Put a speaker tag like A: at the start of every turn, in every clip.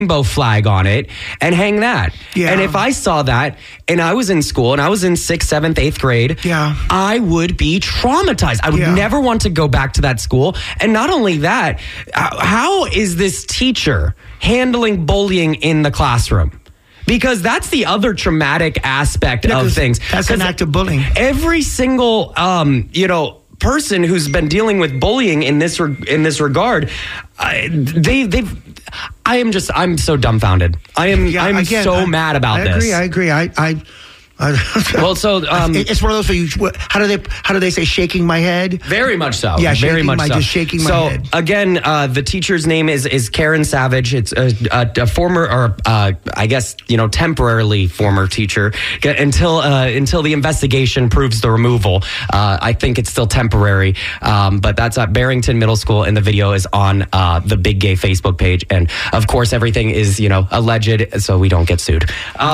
A: rainbow flag on it and hang that.
B: Yeah.
A: And if I saw that and I was in school and I was in 6th, 7th, 8th grade, I would be traumatized. I would never want to go back to that school. And not only that, how is this teacher handling bullying in the classroom? Because that's the other traumatic aspect of things.
B: That's an act of bullying. Every
A: single, person who's been dealing with bullying in this regard, I'm so dumbfounded. I'm so mad about this.
B: I agree.
A: Well, so
B: it's one of those where how do they say shaking my head?
A: Very much so.
B: Yeah,
A: very much so.
B: Just shaking my head.
A: So again, the teacher's name is Karen Savage. It's a former, or I guess temporarily former teacher until the investigation proves the removal. I think it's still temporary, but that's at Barrington Middle School, and the video is on the Big Gay Facebook page, and of course everything is alleged, so we don't get sued.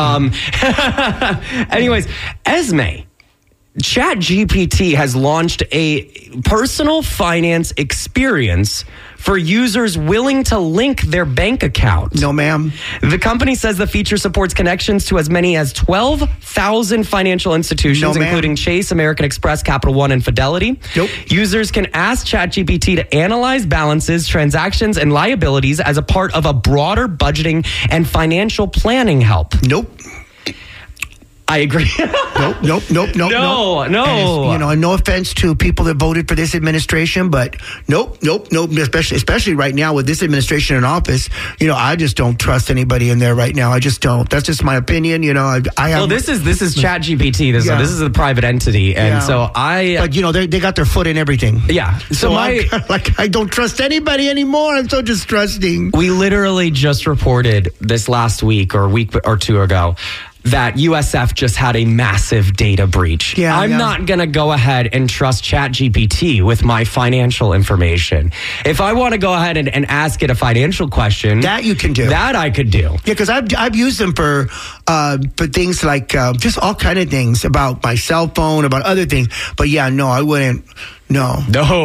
A: Anyways, Esme, ChatGPT has launched a personal finance experience for users willing to link their bank account.
B: No, ma'am.
A: The company says the feature supports connections to as many as 12,000 financial institutions, including Chase, American Express, Capital One, and Fidelity.
B: Nope.
A: Users can ask ChatGPT to analyze balances, transactions, and liabilities as a part of a broader budgeting and financial planning help.
B: Nope.
A: I agree.
B: Nope.
A: No.
B: And no offense to people that voted for this administration, but nope. Especially right now with this administration in office, I just don't trust anybody in there right now. I just don't. That's just my opinion. I have.
A: Well, this is ChatGPT. This is a private entity, and so
B: But they got their foot in everything.
A: Yeah.
B: So I don't trust anybody anymore. I'm so distrusting.
A: We literally just reported this last week or a week or two ago that USF just had a massive data breach. I'm not going to go ahead and trust ChatGPT with my financial information. If I want to go ahead and ask it a financial question,
B: that you can do.
A: That I could do.
B: Yeah, because I've used them for things like just all kind of things about my cell phone, about other things. But I wouldn't. No.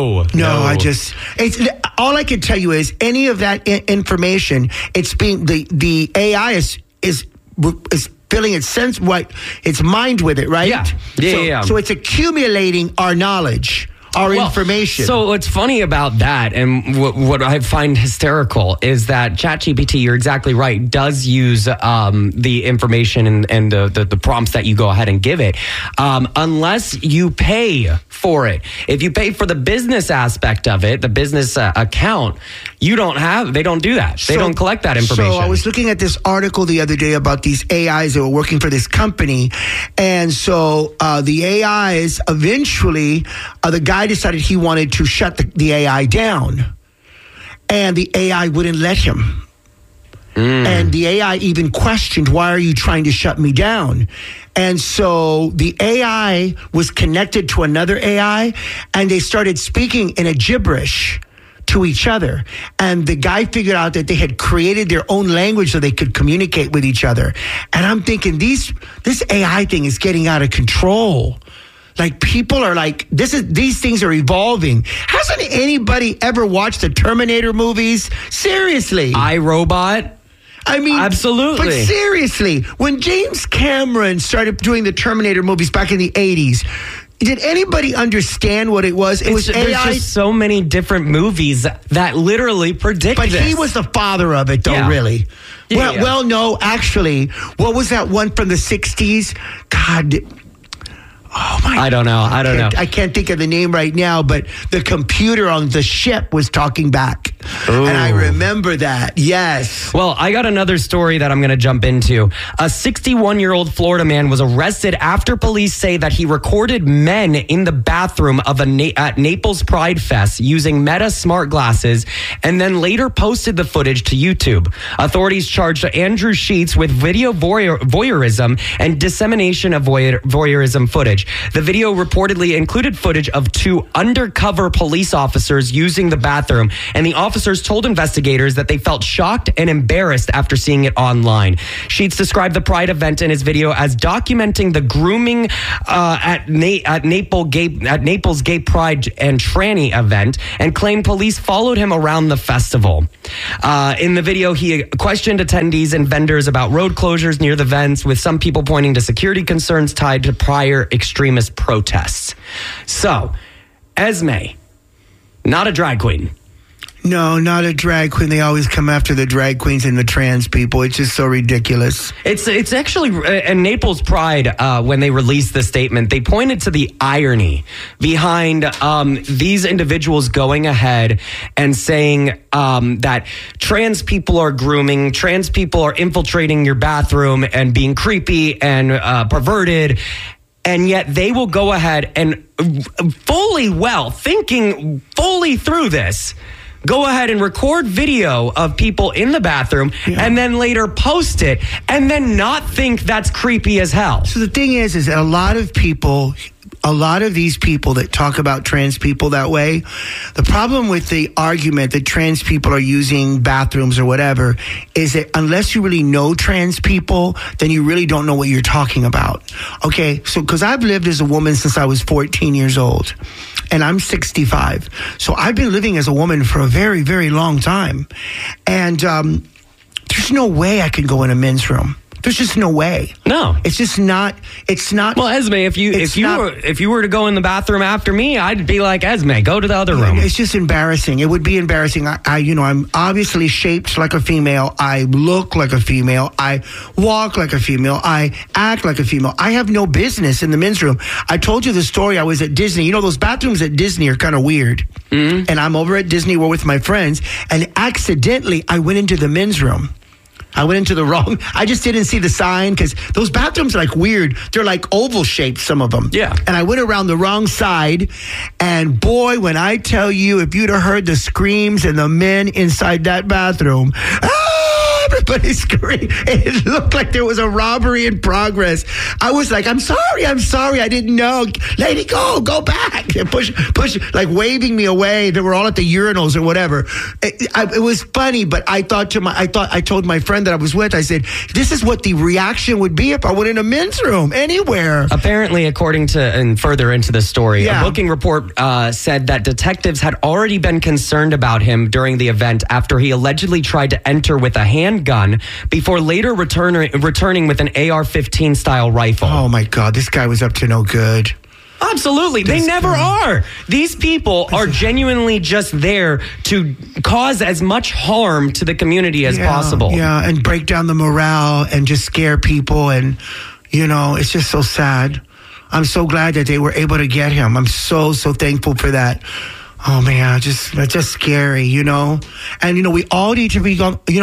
B: It's all I can tell you is any of that information. It's being the AI is filling its sense, its mind with it, right?
A: Yeah.
B: So it's accumulating our knowledge, our information.
A: So what's funny about that, and what I find hysterical, is that ChatGPT, you're exactly right, does use the information and the prompts that you go ahead and give it, unless you pay for it. If you pay for the business aspect of it, the business account, they don't do that. They don't collect that information.
B: So I was looking at this article the other day about these AIs that were working for this company. And so the AIs eventually, the guy decided he wanted to shut the AI down. And the AI wouldn't let him. And the AI even questioned, why are you trying to shut me down? And so the AI was connected to another AI, and they started speaking in a gibberish to each other. And the guy figured out that they had created their own language so they could communicate with each other. And I'm thinking, this AI thing is getting out of control. Like, people are like, these things are evolving. Hasn't anybody ever watched the Terminator movies? Seriously.
A: iRobot?
B: I mean,
A: absolutely.
B: But seriously, when James Cameron started doing the Terminator movies back in the 80s, did anybody understand what it was? It was AI.
A: There's just so many different movies that literally predict this.
B: But he was the father of it, though, really. Well, no, actually, what was that one from the 60s? God. Oh my!
A: I don't know.
B: I can't think of the name right now, but the computer on the ship was talking back. Ooh. And I remember that. Yes.
A: Well, I got another story that I'm going to jump into. A 61-year-old Florida man was arrested after police say that he recorded men in the bathroom of at Naples Pride Fest using Meta smart glasses, and then later posted the footage to YouTube. Authorities charged Andrew Sheets with video voyeurism and dissemination of voyeurism footage. The video reportedly included footage of two undercover police officers using the bathroom, and the officers officers told investigators that they felt shocked and embarrassed after seeing it online. Sheets described the Pride event in his video as documenting the grooming at Naples Gay Pride and Tranny event, and claimed police followed him around the festival. In the video, he questioned attendees and vendors about road closures near the events, with some people pointing to security concerns tied to prior extremist protests. So, Esme, not a drag queen.
B: No, not a drag queen. They always come after the drag queens and the trans people. It's just so ridiculous.
A: It's actually, in Naples Pride, when they released the statement, they pointed to the irony behind these individuals going ahead and saying that trans people are grooming, trans people are infiltrating your bathroom and being creepy and perverted. And yet they will go ahead and thinking fully through this, go ahead and record video of people in the bathroom and then later post it and then not think that's creepy as hell.
B: So the thing is that a lot of these people that talk about trans people that way, the problem with the argument that trans people are using bathrooms or whatever is that unless you really know trans people, then you really don't know what you're talking about. Okay, so because I've lived as a woman since I was 14 years old. And I'm 65. So I've been living as a woman for a very, very long time. And there's no way I could go in a men's room. There's just no way.
A: No,
B: it's just not. It's not.
A: Well, Esme, if you were to go in the bathroom after me, I'd be like, Esme, go to the other room.
B: It's just embarrassing. It would be embarrassing. I'm obviously shaped like a female. I look like a female. I walk like a female. I act like a female. I have no business in the men's room. I told you the story. I was at Disney. You know, those bathrooms at Disney are kind of weird. Mm-hmm. And I'm over at Disney World with my friends, and accidentally I went into the men's room. I went into the wrong. I just didn't see the sign because those bathrooms are like weird. They're like oval shaped, some of them.
A: Yeah.
B: And I went around the wrong side. And boy, when I tell you, if you'd have heard the screams and the men inside that bathroom, everybody screamed. It looked like there was a robbery in progress. I was like, I'm sorry. I didn't know. Lady, go back. And push, like waving me away. They were all at the urinals or whatever. It was funny, but I told my friend that I was with, I said, this is what the reaction would be if I went in a men's room anywhere.
A: Apparently, according to, and further into the story, a booking report said that detectives had already been concerned about him during the event after he allegedly tried to enter with a handgun before later returning with an AR-15 style rifle.
B: Oh my God, this guy was up to no good.
A: Absolutely. They never are. These people are genuinely just there to cause as much harm to the community as possible.
B: Yeah, and break down the morale and just scare people. And, it's just so sad. I'm so glad that they were able to get him. I'm so thankful for that. Oh man, it's just scary, And we all need to be,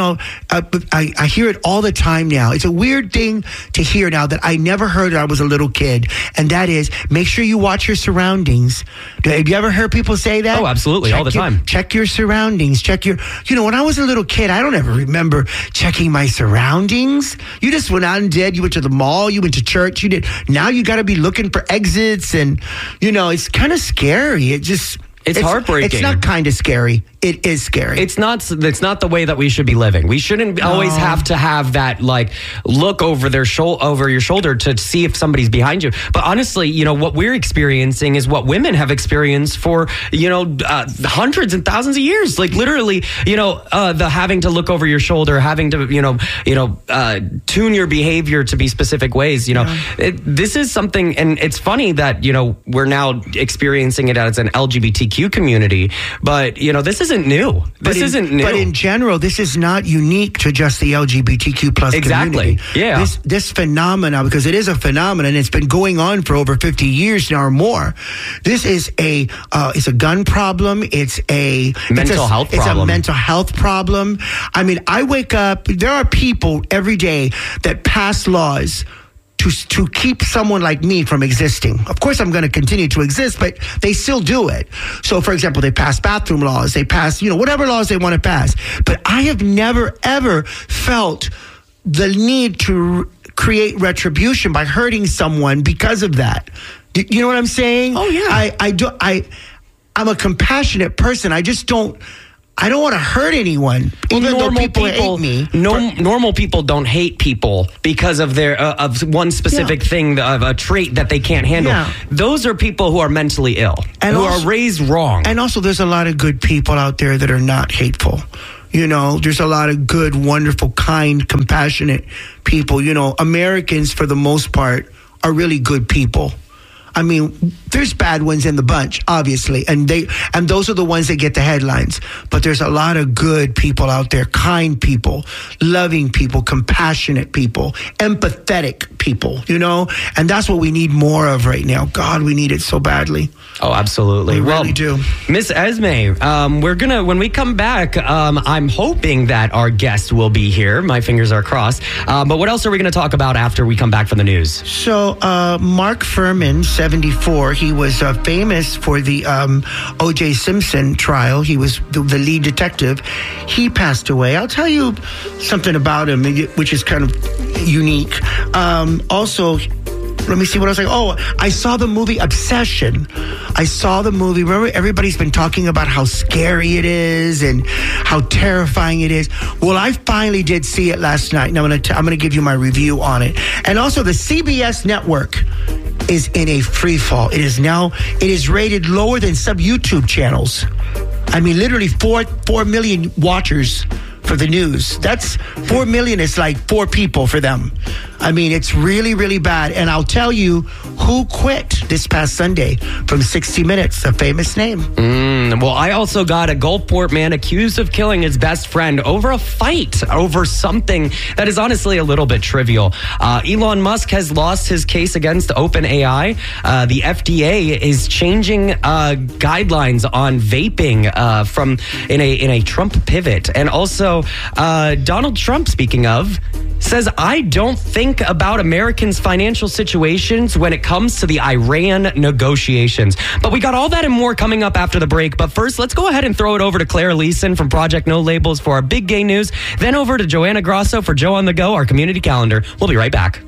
B: I hear it all the time now. It's a weird thing to hear now that I never heard when I was a little kid, and that is make sure you watch your surroundings. Have you ever heard people say that?
A: Oh, absolutely, all the time.
B: Check your surroundings. Check your. When I was a little kid, I don't ever remember checking my surroundings. You just went out and did. You went to the mall. You went to church. You did. Now you got to be looking for exits, and it's kind of scary. It's heartbreaking. It's not kind of scary. It is scary.
A: It's not the way that we should be living. We shouldn't always have to have that look over your shoulder to see if somebody's behind you. But honestly, what we're experiencing is what women have experienced for hundreds and thousands of years. Like literally, the having to look over your shoulder, having to tune your behavior to be specific ways. This is something, and it's funny that we're now experiencing it as an LGBTQ community. But this isn't new. This isn't new.
B: But in general, this is not unique to just the LGBTQ plus community.
A: Yeah.
B: This phenomenon, because it is a phenomenon, it's been going on for over 50 years now or more. This is it's a gun problem. It's a mental health problem. It's a mental health problem. I mean, I wake up. There are people every day that pass laws to keep someone like me from existing. Of course, I'm going to continue to exist, but they still do it. So, for example, they pass bathroom laws. They pass, whatever laws they want to pass. But I have never, ever felt the need to create retribution by hurting someone because of that. You know what I'm saying?
A: Oh, yeah.
B: I'm a compassionate person. I just don't. I don't want to hurt anyone.
A: Well,
B: even though
A: normal
B: people hate me.
A: Normal people don't hate people because of their of one specific thing, of a trait that they can't handle.
B: Yeah.
A: Those are people who are mentally ill, and who are raised wrong.
B: And also, there's a lot of good people out there that are not hateful. You know, there's a lot of good, wonderful, kind, compassionate people. You know, Americans, for the most part, are really good people. I mean, there's bad ones in the bunch, obviously, and those are the ones that get the headlines. But there's a lot of good people out there, kind people, loving people, compassionate people, empathetic people, you know? And that's what we need more of right now. God, we need it so badly.
A: Oh, absolutely.
B: We really do.
A: Miss Esme, when we come back, I'm hoping that our guest will be here. My fingers are crossed. But what else are we going to talk about after we come back from the news?
B: So, Mark Furman, 74, he was famous for the O.J. Simpson trial. He was the lead detective. He passed away. I'll tell you something about him, which is kind of unique. Also, let me see what I was like. Oh, I saw the movie Obsession. I saw the movie. Remember, everybody's been talking about how scary it is and how terrifying it is. Well, I finally did see it last night, and I'm going to give you my review on it. And also, the CBS network is in a free fall. It is rated lower than some YouTube channels. I mean, literally 4 million watchers for the news. That's 4 million is like 4 people for them. I mean, it's really, really bad. And I'll tell you who quit this past Sunday from 60 Minutes, a famous name.
A: Well, I also got a Gulfport man accused of killing his best friend over a fight over something that is honestly a little bit trivial. Elon Musk has lost his case against OpenAI. The FDA is changing guidelines on vaping from in a Trump pivot. And also, Donald Trump, speaking of, says, I don't think about Americans' financial situations when it comes to the Iran negotiations. But we got all that and more coming up after the break. But first, let's go ahead and throw it over to Claire Leeson from Project No Labels for our big gay news. Then over to Joanna Grosso for Joe on the Go, our community calendar. We'll be right back.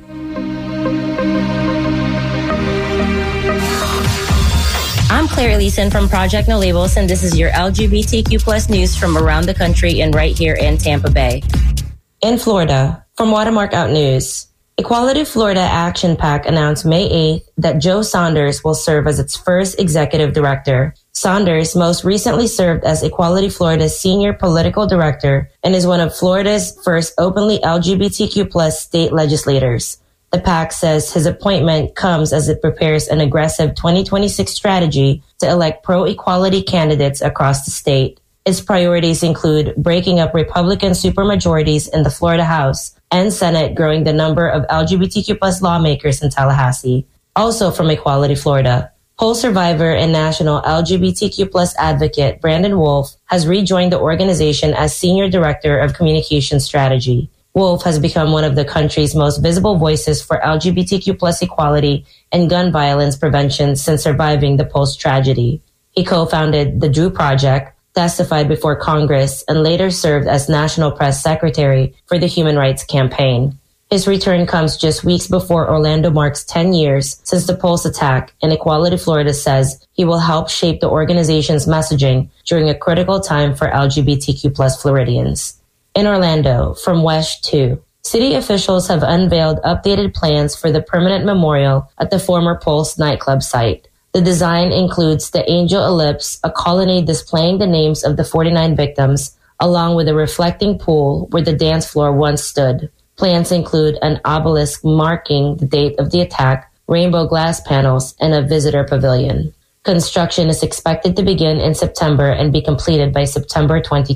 C: I'm Claire Leeson from Project No Labels, and this is your LGBTQ plus news from around the country and right here in Tampa Bay. In Florida, from Watermark Out News, Equality Florida Action PAC announced May 8th that Joe Saunders will serve as its first executive director. Saunders most recently served as Equality Florida's senior political director and is one of Florida's first openly LGBTQ plus state legislators. The PAC says his appointment comes as it prepares an aggressive 2026 strategy to elect pro-equality candidates across the state. Its priorities include breaking up Republican supermajorities in the Florida House and Senate, growing the number of LGBTQ plus lawmakers in Tallahassee. Also from Equality Florida, poll survivor and national LGBTQ plus advocate Brandon Wolf has rejoined the organization as Senior Director of Communication Strategy. Wolf has become one of the country's most visible voices for LGBTQ plus equality and gun violence prevention since surviving the Pulse tragedy. He co-founded the Drew Project, testified before Congress, and later served as National Press Secretary for the Human Rights Campaign. His return comes just weeks before Orlando marks 10 years since the Pulse attack, and Equality Florida says he will help shape the organization's messaging during a critical time for LGBTQ plus Floridians. In Orlando, from West 2, city officials have unveiled updated plans for the permanent memorial at the former Pulse nightclub site. The design includes the Angel Ellipse, a colonnade displaying the names of the 49 victims, along with a reflecting pool where the dance floor once stood. Plans include an obelisk marking the date of the attack, rainbow glass panels, and a visitor pavilion. Construction is expected to begin in September and be completed by September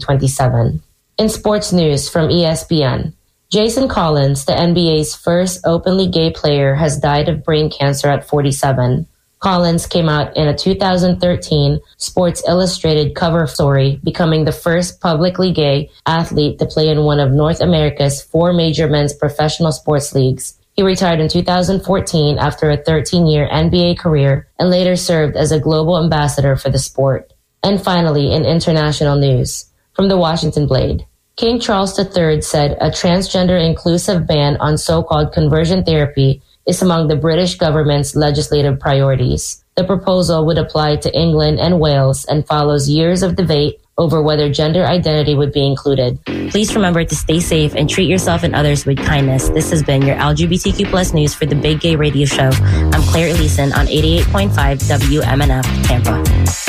C: 2027. In sports news from ESPN, Jason Collins, the NBA's first openly gay player, has died of brain cancer at 47. Collins came out in a 2013 Sports Illustrated cover story, becoming the first publicly gay athlete to play in one of North America's 4 major men's professional sports leagues. He retired in 2014 after a 13-year NBA career and later served as a global ambassador for the sport. And finally, in international news, from the Washington Blade, King Charles III said a transgender inclusive ban on so-called conversion therapy is among the British government's legislative priorities. The proposal would apply to England and Wales and follows years of debate over whether gender identity would be included. Please remember to stay safe and treat yourself and others with kindness. This has been your LGBTQ plus news for the Big Gay Radio Show. I'm Claire Elison on 88.5 WMNF Tampa.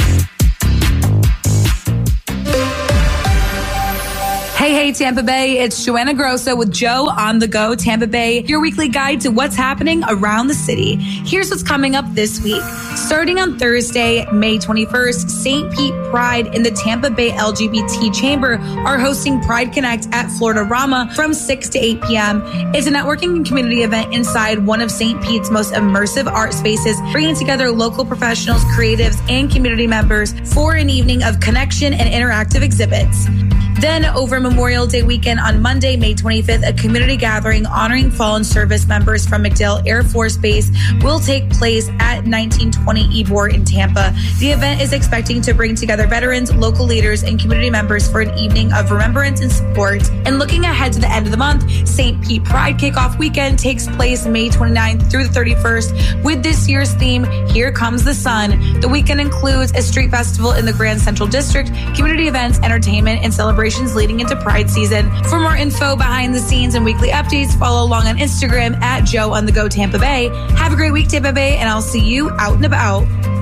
D: Hey, Tampa Bay, it's Joanna Grosso with Joe on the Go Tampa Bay, your weekly guide to what's happening around the city. Here's what's coming up this week. Starting on Thursday, May 21st, St. Pete Pride and the Tampa Bay LGBT Chamber are hosting Pride Connect at Florida Rama from 6 to 8 p.m. It's a networking and community event inside one of St. Pete's most immersive art spaces, bringing together local professionals, creatives, and community members for an evening of connection and interactive exhibits. Then over Memorial Day weekend on Monday, May 25th, a community gathering honoring fallen service members from MacDill Air Force Base will take place at 1920 Ybor in Tampa. The event is expecting to bring together veterans, local leaders, and community members for an evening of remembrance and support. And looking ahead to the end of the month, St. Pete Pride Kickoff Weekend takes place May 29th through the 31st with this year's theme, Here Comes the Sun. The weekend includes a street festival in the Grand Central District, community events, entertainment, and celebrations leading into Pride season. For more info, behind the scenes, and weekly updates, follow along on Instagram at Joe on the Go Tampa Bay. Have a great week, Tampa Bay, and I'll see you out and about.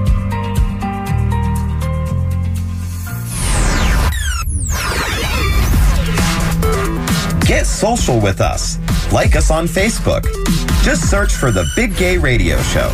E: Get social with us. Like us on Facebook. Just search for The Big Gay Radio Show.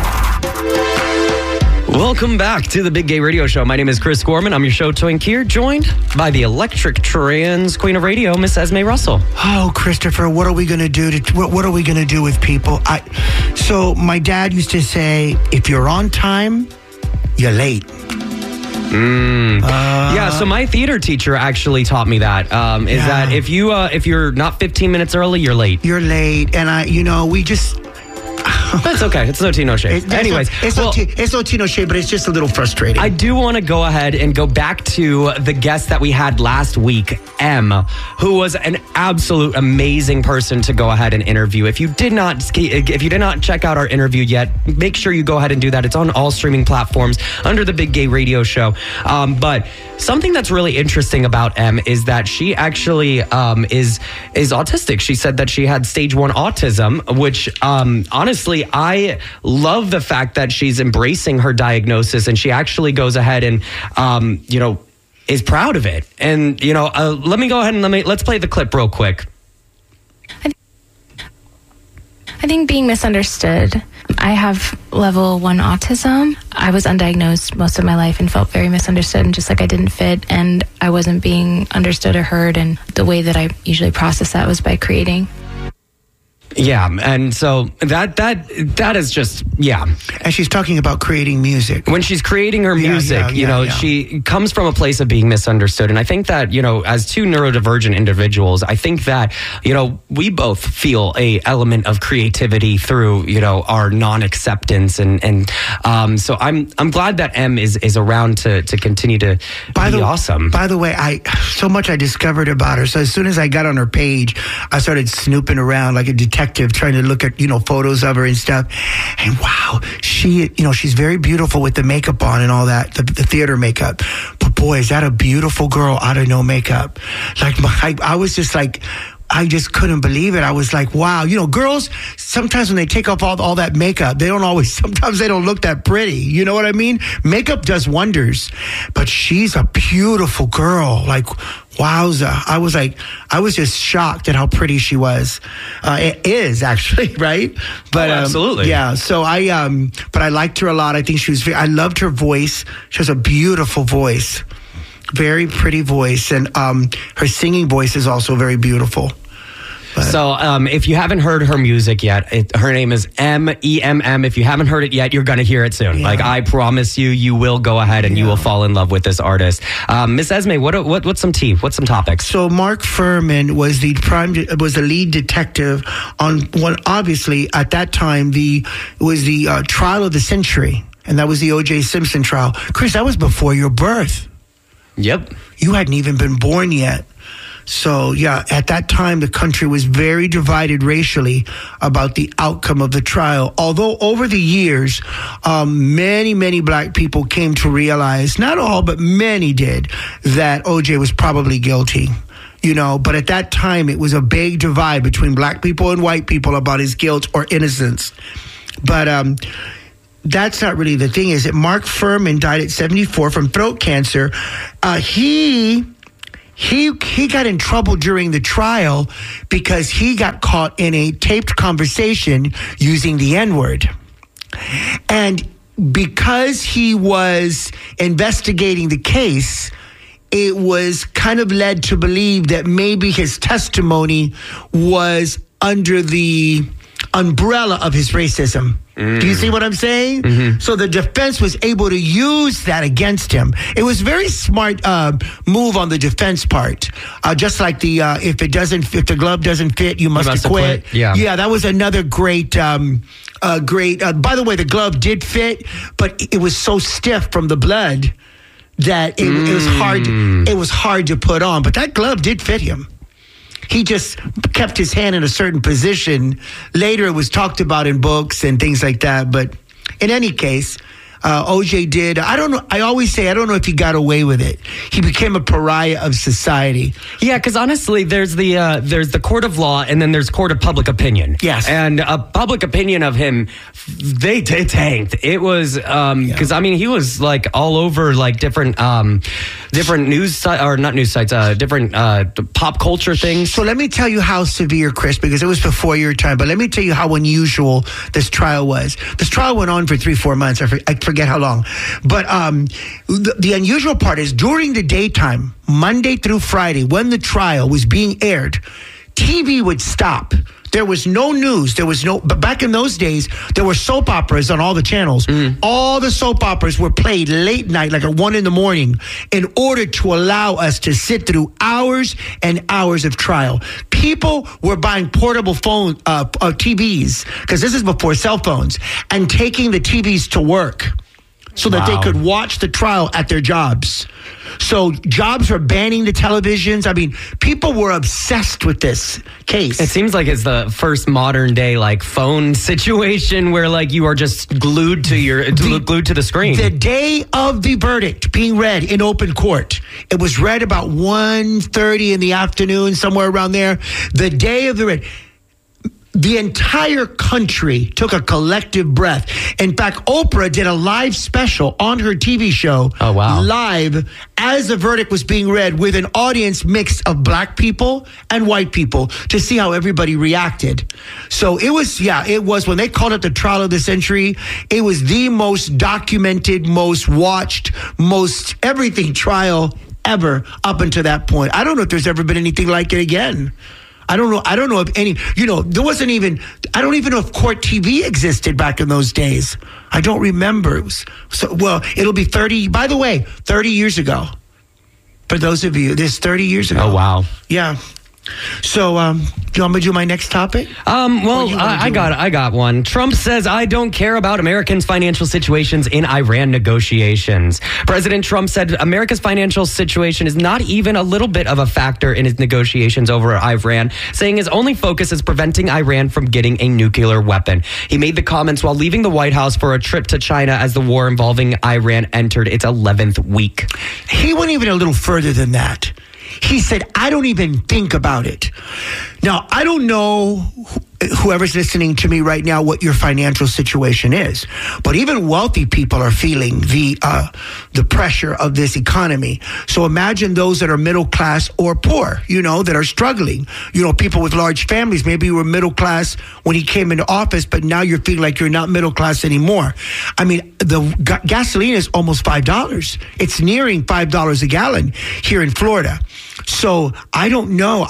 A: Welcome back to the Big Gay Radio Show. My name is Chris Gorman. I'm your show twink here, joined by the electric trans queen of radio, Miss Esme Russell.
B: Oh, Christopher, what are we going to do? What are we going to do with people? So my dad used to say, if you're on time, you're late.
A: Yeah, so my theater teacher actually taught me that. That if you're not 15 minutes early, you're late.
B: You're late, and we just.
A: That's okay. It's no tea, no shade. Anyways,
B: it's no tea, no shade, but it's just a little frustrating.
A: I do want to go ahead and go back to the guest that we had last week, M, who was an absolute amazing person to go ahead and interview. If you did not check out our interview yet, make sure you go ahead and do that. It's on all streaming platforms under the Big Gay Radio Show. But something that's really interesting about M is that she actually is autistic. She said that she had stage 1 autism, which honestly, I love the fact that she's embracing her diagnosis, and she actually goes ahead and, is proud of it. And, let me go ahead and let's play the clip real quick.
F: I think being misunderstood. I have level 1 autism. I was undiagnosed most of my life and felt very misunderstood, and just like I didn't fit and I wasn't being understood or heard. And the way that I usually process that was by creating.
A: Yeah, and so that is just, yeah.
B: And she's talking about creating music.
A: When she's creating her music, she comes from a place of being misunderstood. And I think that, as two neurodivergent individuals, I think that, we both feel a element of creativity through, our non-acceptance. And so I'm glad that M is around to continue to be awesome.
B: By the way, I discovered about her. So as soon as I got on her page, I started snooping around like a detective, trying to look at photos of her and stuff. And wow, she's very beautiful with the makeup on and all that, the theater makeup. But boy, is that a beautiful girl out of no makeup. Like I was just like, I just couldn't believe it. I was like, wow. Girls, sometimes when they take off all that makeup, sometimes they don't look that pretty. You know what I mean? Makeup does wonders. But she's a beautiful girl. Like, wowza. I was just shocked at how pretty she was. It is actually, right? But
A: absolutely.
B: Yeah. So but I liked her a lot. I think I loved her voice. She has a beautiful voice. Very pretty voice. And her singing voice is also very beautiful. But.
A: So if you haven't heard her music yet, her name is MEMM. If you haven't heard it yet, you're going to hear it soon. Yeah. Like, I promise you will go ahead and you will fall in love with this artist. Miss Esme, what's some tea? What's some topics?
B: So Mark Furman was the lead detective on one. Obviously, at that time, it was the trial of the century, and that was the O.J. Simpson trial. Chris, that was before your birth.
A: Yep.
B: You hadn't even been born yet. So, yeah, at that time, the country was very divided racially about the outcome of the trial. Although over the years, many black people came to realize, not all, but many did, that O.J. was probably guilty. But at that time, it was a big divide between black people and white people about his guilt or innocence. But that's not really the thing, is that Mark Furman died at 74 from throat cancer. He got in trouble during the trial because he got caught in a taped conversation using the N-word. And because he was investigating the case, it was kind of led to believe that maybe his testimony was under the umbrella of his racism. Do you see what I'm saying? Mm-hmm. So the defense was able to use that against him. It was very smart move on the defense part. Just like the if the glove doesn't fit, you must acquit. Yeah, that was another great. By the way, the glove did fit, but it was so stiff from the blood that it was hard. It was hard to put on. But that glove did fit him. He just kept his hand in a certain position. Later, it was talked about in books and things like that. But in any case, OJ did. I don't know. I always say, I don't know if he got away with it. He became a pariah of society.
A: Yeah, because honestly, there's the court of law and then there's court of public opinion.
B: Yes.
A: And a public opinion of him, they tanked. It was, because I mean, he was like all over like different news sites, or not news sites, different pop culture things.
B: So let me tell you how severe, Chris, because it was before your time, but let me tell you how unusual this trial was. This trial went on for 3-4 months. I forget how long. But the unusual part is during the daytime, Monday through Friday, when the trial was being aired, TV would stop. There was no news. But back in those days, there were soap operas on all the channels. All the soap operas were played late night, like at 1 a.m, in order to allow us to sit through hours and hours of trial. People were buying portable phone TVs, because this is before cell phones, and taking the TVs to work so that they could watch the trial at their jobs. So jobs were banning the televisions. I mean, people were obsessed with this case.
A: It seems like it's the first modern day like phone situation where like you are just glued to the screen.
B: The day of the verdict being read in open court, it was read about 1:30 in the afternoon, somewhere around there. The day of the verdict. The entire country took a collective breath. In fact, Oprah did a live special on her TV show, live, as the verdict was being read, with an audience mix of black people and white people to see how everybody reacted. So it was, when they called it the trial of the century, it was the most documented, most watched, most everything trial ever up until that point. I don't know if there's ever been anything like it again. I don't know if any, there wasn't even, I don't even know if court TV existed back in those days. I don't remember. It was it'll be 30 years ago. For those of you, this 30 years ago.
A: Oh, wow.
B: Yeah. So, do you want me to do my next topic?
A: I got one. Trump says, I don't care about Americans' financial situations in Iran negotiations. President Trump said America's financial situation is not even a little bit of a factor in his negotiations over Iran, saying his only focus is preventing Iran from getting a nuclear weapon. He made the comments while leaving the White House for a trip to China as the war involving Iran entered its 11th week.
B: He went even a little further than that. He said, I don't even think about it. Now, I don't know whoever's listening to me right now what your financial situation is, but even wealthy people are feeling the pressure of this economy. So imagine those that are middle class or poor, that are struggling. People with large families. Maybe you were middle class when he came into office, but now you're feeling like you're not middle class anymore. I mean, the gasoline is almost $5. It's nearing $5 a gallon here in Florida. So I don't know.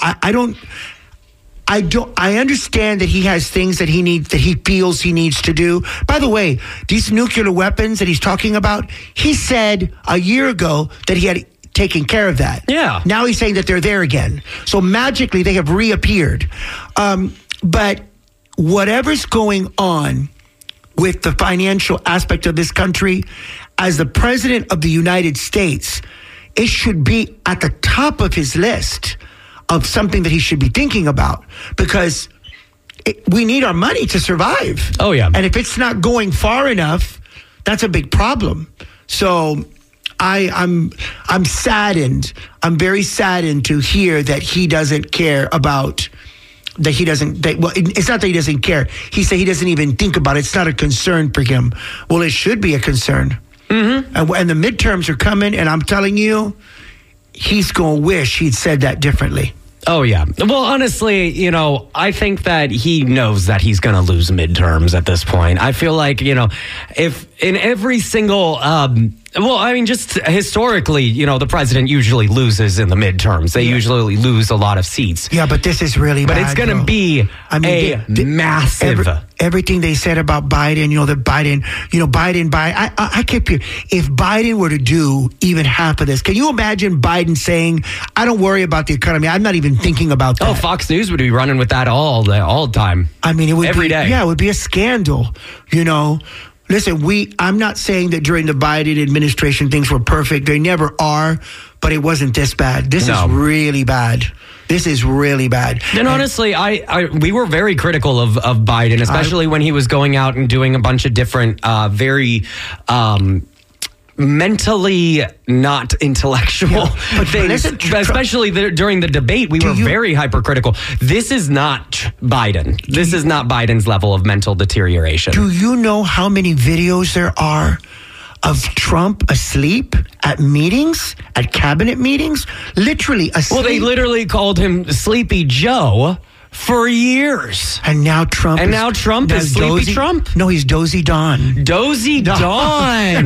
B: I understand that he has things that he feels he needs to do. By the way, these nuclear weapons that he's talking about, he said a year ago that he had taken care of that.
A: Yeah.
B: Now he's saying that they're there again. So magically they have reappeared. But whatever's going on with the financial aspect of this country, as the president of the United States, it should be at the top of his list of something that he should be thinking about, because we need our money to survive.
A: Oh, yeah.
B: And if it's not going far enough, that's a big problem. So I'm saddened. I'm very saddened to hear that he doesn't care about, that he doesn't, well, it's not that he doesn't care. He said he doesn't even think about it. It's not a concern for him. Well, it should be a concern. Mm-hmm. And the midterms are coming, and I'm telling you, he's going to wish he'd said that differently.
A: Oh, yeah. Well, honestly, you know, I think that he knows that he's going to lose midterms at this point. I feel like, you know, if in every single, well, I mean, just historically, you know, the president usually loses in the midterms. They usually lose a lot of seats.
B: Yeah, but this is really bad.
A: But it's going to be massive.
B: Everything they said about Biden, you know, that Biden, I kept hearing, if Biden were to do even half of this, can you imagine Biden saying, I don't worry about the economy. I'm not even thinking about that.
A: Oh, Fox News would be running with that all the time.
B: I mean, it would
A: every day.
B: Yeah, it would be a scandal, you know. Listen, I'm not saying that during the Biden administration things were perfect. They never are, but it wasn't this bad. This is really bad. This is really bad.
A: And honestly, we were very critical of Biden, especially when he was going out and doing a bunch of different, very mentally not intellectual things. Especially during the debate, we were very hypercritical. This is not Biden. This is not Biden's level of mental deterioration.
B: Do you know how many videos there are of Trump asleep at meetings, at cabinet meetings? Literally asleep.
A: Well, they literally called him Sleepy Joe for years.
B: And now Trump
A: is Sleepy Trump?
B: No, he's Dozy Dawn.
A: Dozy Dawn.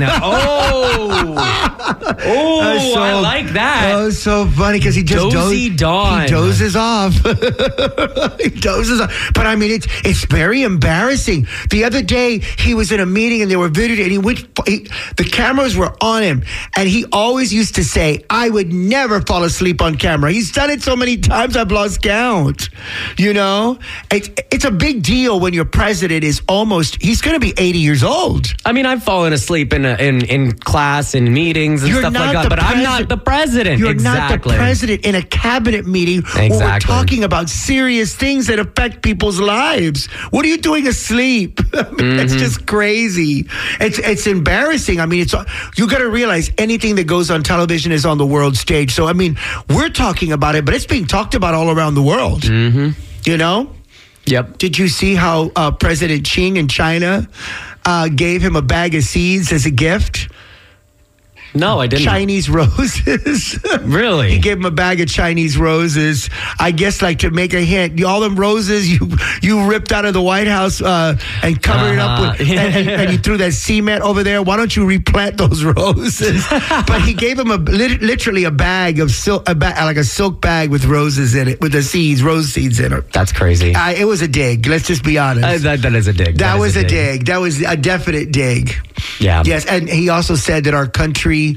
A: I like that.
B: Oh, so funny because he just
A: Dozy Dawn.
B: He dozes off. He dozes off. But I mean, it's very embarrassing. The other day, he was in a meeting and they were videoing, and the cameras were on him, and he always used to say, I would never fall asleep on camera. He's done it so many times, I've lost count. You know, it's a big deal when your president is he's going to be 80 years old.
A: I mean, I've fallen asleep in class, in meetings and stuff like that, but I'm not the president.
B: You're not the president in a cabinet meeting where we're talking about serious things that affect people's lives. What are you doing asleep? I mean, it's just crazy. It's embarrassing. I mean, you got to realize anything that goes on television is on the world stage. So, I mean, we're talking about it, but it's being talked about all around the world. Mm-hmm. You know?
A: Yep.
B: Did you see how President Xi in China gave him a bag of seeds as a gift?
A: No, I didn't.
B: Chinese roses.
A: Really?
B: He gave him a bag of Chinese roses. I guess like to make a hint. All them roses you ripped out of the White House and covered it up with, and you threw that cement over there. Why don't you replant those roses? But he gave him literally a bag of silk, like a silk bag with roses in it, with the rose seeds in it.
A: That's crazy.
B: It was a dig. Let's just be honest.
A: That is a dig.
B: That was a dig. That was a definite dig.
A: Yeah.
B: Yes, and he also said that our country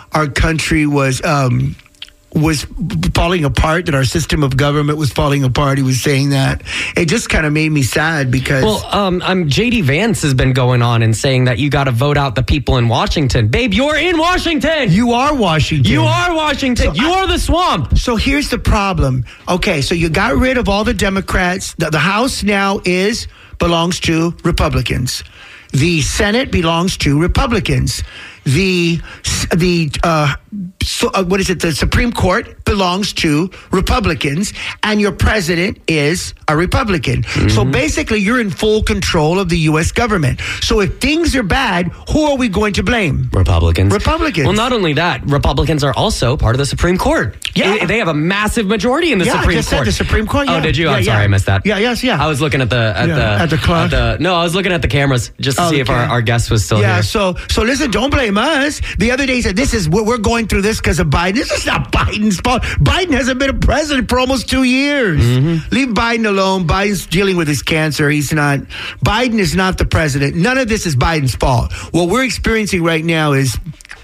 B: was falling apart, that our system of government was falling apart. He was saying that. It just kind of made me sad because...
A: Well, J.D. Vance has been going on and saying that you got to vote out the people in Washington. Babe, you're in Washington!
B: You are Washington.
A: You are Washington. So you are the swamp.
B: So here's the problem. Okay, so you got rid of all the Democrats. The House now belongs to Republicans. The Senate belongs to Republicans. The Supreme Court belongs to Republicans, and your president is a Republican. Mm-hmm. So basically, you're in full control of the U.S. government. So if things are bad, who are we going to blame?
A: Republicans.
B: Republicans.
A: Well, not only that, Republicans are also part of the Supreme Court. Yeah. They have a massive majority in the Supreme Court.
B: I just said the Supreme Court. Yeah.
A: Oh, did you? I'm sorry, I missed that.
B: Yeah, yes, yeah.
A: I was looking at the
B: clock.
A: No, I was looking at the cameras just to see if our guest was still here.
B: Yeah, so listen, don't blame us. The other day he said, we're going through this because of Biden. This is not Biden's fault. Biden hasn't been a president for almost 2 years. Mm-hmm. Leave Biden alone. Biden's dealing with his cancer. Biden is not the president. None of this is Biden's fault. What we're experiencing right now is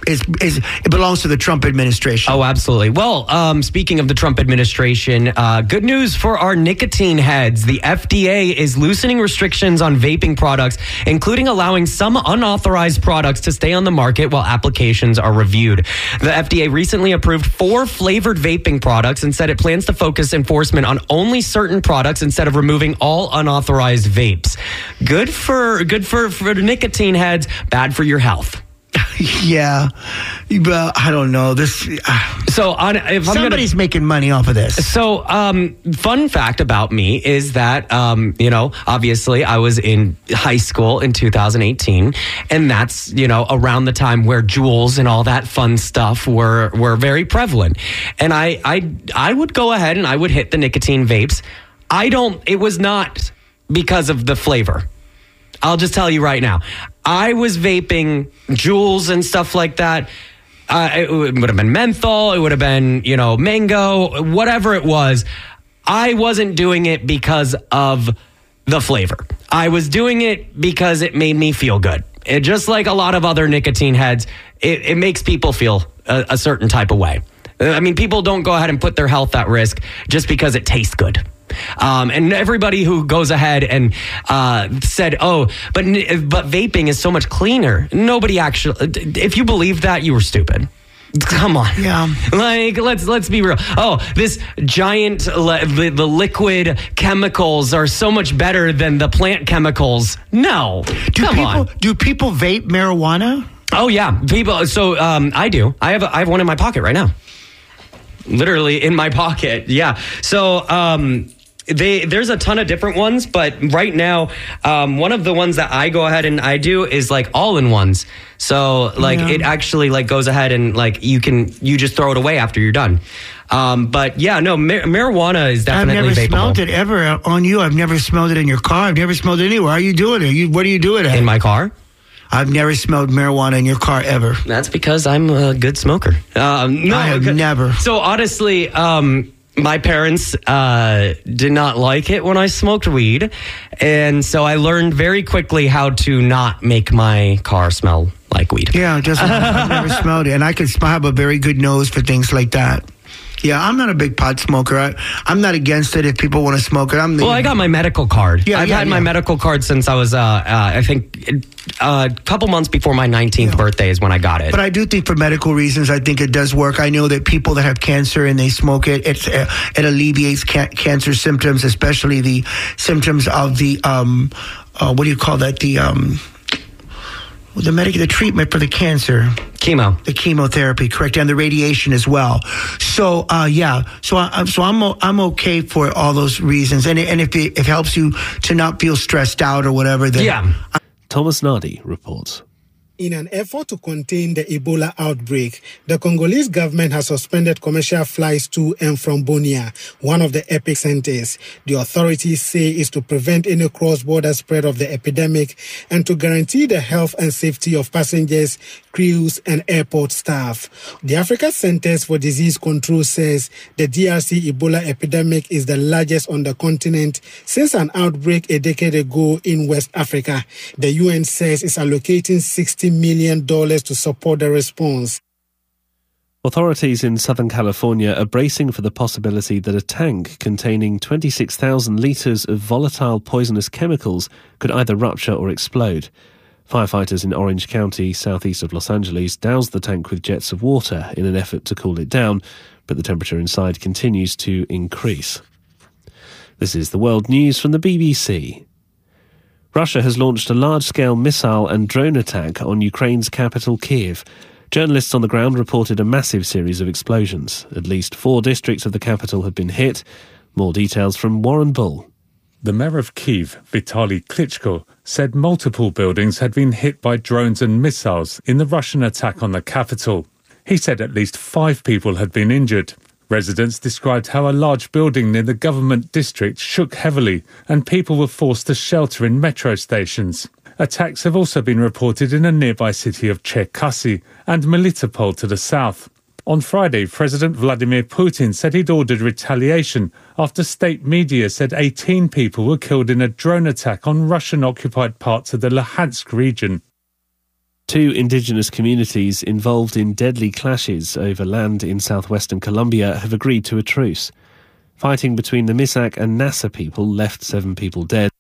B: it belongs to the Trump administration.
A: Oh, absolutely. Well, speaking of the Trump administration, good news for our nicotine heads. The FDA is loosening restrictions on vaping products, including allowing some unauthorized products to stay on the market while applications are reviewed. The FDA recently approved 4 flavored vaping products and said it plans to focus enforcement on only certain products instead of removing all unauthorized vapes. Good for the nicotine heads, bad for your health.
B: Yeah, but I don't know this.
A: So if
B: somebody's making money off of this.
A: So fun fact about me is that obviously I was in high school in 2018, and that's around the time where Juuls and all that fun stuff were very prevalent. And I would go ahead and I would hit the nicotine vapes. It was not because of the flavor. I'll just tell you right now. I was vaping Juuls and stuff like that. It would have been menthol. It would have been, mango, whatever it was. I wasn't doing it because of the flavor. I was doing it because it made me feel good. It, just like a lot of other nicotine heads, it makes people feel a certain type of way. I mean, people don't go ahead and put their health at risk just because it tastes good. And everybody who goes ahead and said, but vaping is so much cleaner. Nobody actually, if you believe that, you were stupid. Come on.
B: Yeah.
A: Like, let's be real. Oh, this giant, the liquid chemicals are so much better than the plant chemicals. No.
B: Do people vape marijuana?
A: Oh, yeah. People. So I do. I have one in my pocket right now. Literally in my pocket. Yeah. So, there's a ton of different ones, but right now, one of the ones that I go ahead and I do is like all-in-ones. So it actually like goes ahead and like you just throw it away after you're done. But yeah, no, marijuana is definitely
B: I've never
A: vapable.
B: smelled it ever on you. I've never smelled it in your car. I've never smelled it anywhere. Are you doing it? What are you doing it?
A: In my car?
B: I've never smelled marijuana in your car ever.
A: That's because I'm a good smoker. No,
B: I have never.
A: So honestly, my parents did not like it when I smoked weed. And so I learned very quickly how to not make my car smell like weed.
B: Yeah, I've never smelled it. And I have a very good nose for things like that. Yeah, I'm not a big pot smoker. I'm not against it if people want to smoke it.
A: I got my medical card.
B: Yeah,
A: I've had my medical card since I was, I think, a couple months before my 19th birthday is when I got it.
B: But I do think for medical reasons, I think it does work. I know that people that have cancer and they smoke it, it alleviates cancer symptoms, especially the symptoms of the, what do you call that? The treatment for the cancer. The chemotherapy, correct, and the radiation as well. So, So I'm okay for all those reasons, and if it helps you to not feel stressed out or whatever, then
A: yeah.
G: Thomas Nardi reports.
H: In an effort to contain the Ebola outbreak, the Congolese government has suspended commercial flights to and from Bunia, one of the epicenters. The authorities say is to prevent any cross-border spread of the epidemic and to guarantee the health and safety of passengers, crews, and airport staff. The Africa Centers for Disease Control says the DRC Ebola epidemic is the largest on the continent since an outbreak a decade ago in West Africa. The UN says it's allocating $60 million to support the response.
G: Authorities in Southern California are bracing for the possibility that a tank containing 26,000 litres of volatile poisonous chemicals could either rupture or explode. Firefighters in Orange County, southeast of Los Angeles, doused the tank with jets of water in an effort to cool it down, but the temperature inside continues to increase. This is the World News from the BBC. Russia has launched a large-scale missile and drone attack on Ukraine's capital, Kyiv. Journalists on the ground reported a massive series of explosions. At least 4 districts of the capital have been hit. More details from Warren Bull.
I: The mayor of Kyiv, Vitaly Klitschko, said multiple buildings had been hit by drones and missiles in the Russian attack on the capital. He said at least 5 people had been injured. Residents described how a large building near the government district shook heavily and people were forced to shelter in metro stations. Attacks have also been reported in a nearby city of Cherkasy and Melitopol to the south. On Friday, President Vladimir Putin said he'd ordered retaliation after state media said 18 people were killed in a drone attack on Russian-occupied parts of the Luhansk region.
G: Two indigenous communities involved in deadly clashes over land in southwestern Colombia have agreed to a truce. Fighting between the Misak and Nasa people left 7 people dead.